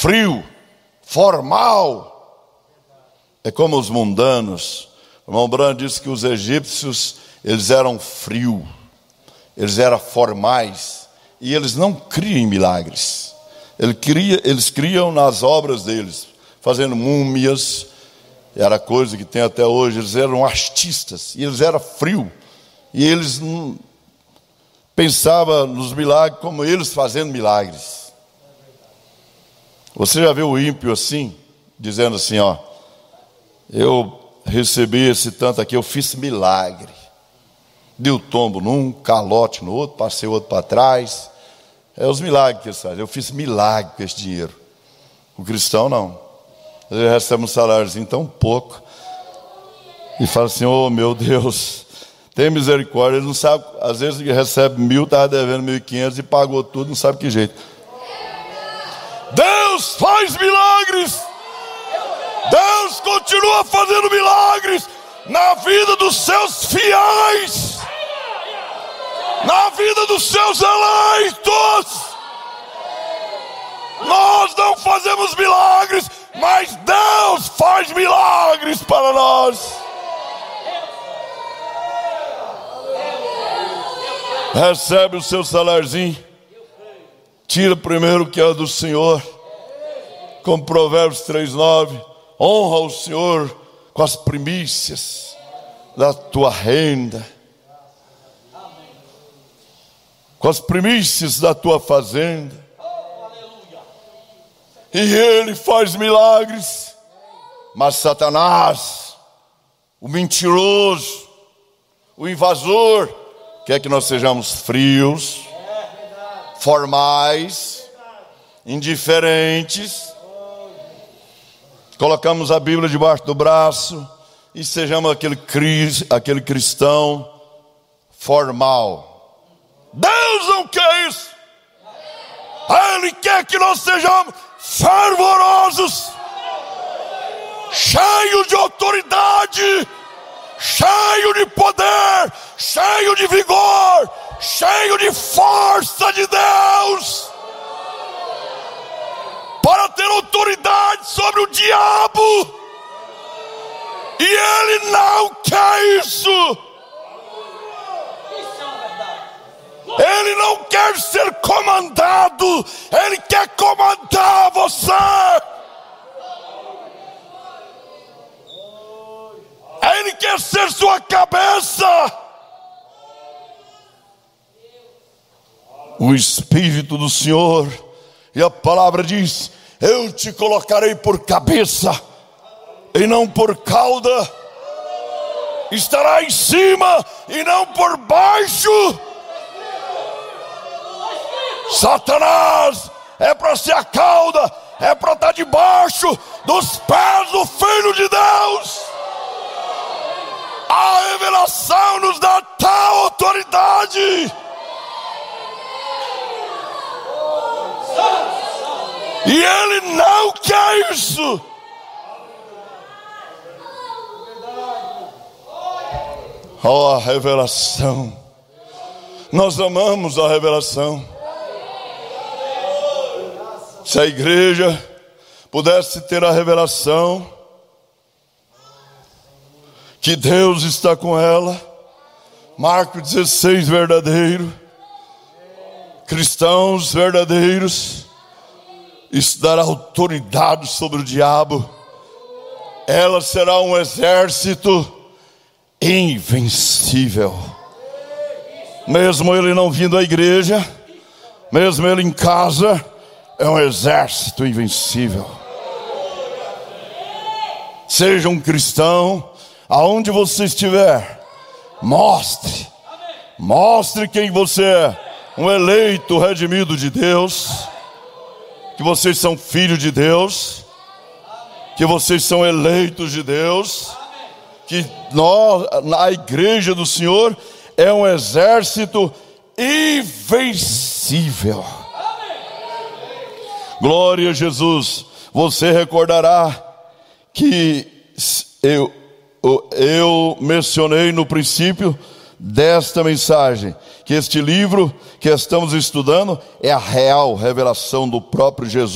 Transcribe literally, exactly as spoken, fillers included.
frio, formal. É como os mundanos. O irmão Branham disse que os egípcios, eles eram frios, eles eram formais, e eles não criam em milagres. Eles criam, eles criam nas obras deles, fazendo múmias, era coisa que tem até hoje. Eles eram artistas, e eles eram frios, e eles não pensavam nos milagres como eles fazendo milagres. Você já viu o ímpio assim, dizendo assim, ó, eu recebi esse tanto aqui, eu fiz milagre. Deu tombo num, calote no outro, passei o outro para trás. É os milagres que eles fazem. Eu fiz milagre com esse dinheiro. O cristão não. Ele recebe um saláriozinho tão pouco e fala assim, oh meu Deus, tem misericórdia. Ele não sabe, às vezes ele recebe mil, estava devendo mil e quinhentos e pagou tudo, não sabe que jeito. Deus faz milagres. Deus continua fazendo milagres na vida dos seus fiéis, na vida dos seus eleitos. Nós não fazemos milagres, mas Deus faz milagres para nós. Recebe o seu saláriozinho, tira primeiro o que é do Senhor, como Provérbios três, nove. Honra o Senhor com as primícias da tua renda, com as primícias da tua fazenda, e Ele faz milagres. Mas Satanás, o mentiroso, o invasor, quer que nós sejamos frios, formais, indiferentes. Colocamos a Bíblia debaixo do braço e sejamos aquele, aquele cristão formal. Deus não quer isso. Ele quer que nós sejamos fervorosos, cheios de autoridade, cheios de poder, cheios de vigor, cheios de força de Deus, para ter autoridade sobre o diabo. E ele não quer isso. Ele não quer ser comandado, ele quer comandar você. Ele quer ser sua cabeça. O Espírito do Senhor, e a palavra diz, eu te colocarei por cabeça e não por cauda. Estará em cima e não por baixo. Satanás é para ser a cauda, é para estar debaixo dos pés do Filho de Deus. A revelação nos dá tal autoridade. E ele não quer isso. Oh, a revelação. Nós amamos a revelação. Se a igreja pudesse ter a revelação que Deus está com ela, Marcos dezesseis verdadeiro, cristãos verdadeiros, isso dará autoridade sobre o diabo. Ela será um exército invencível. Mesmo ele não vindo à igreja, mesmo ele em casa, é um exército invencível. Seja um cristão, aonde você estiver, mostre, mostre quem você é, um eleito redimido de Deus, que vocês são filhos de Deus, que vocês são eleitos de Deus, que nós, na igreja do Senhor, é um exército invencível. Glória a Jesus. Você recordará que eu, eu mencionei no princípio desta mensagem que este livro que estamos estudando é a real revelação do próprio Jesus.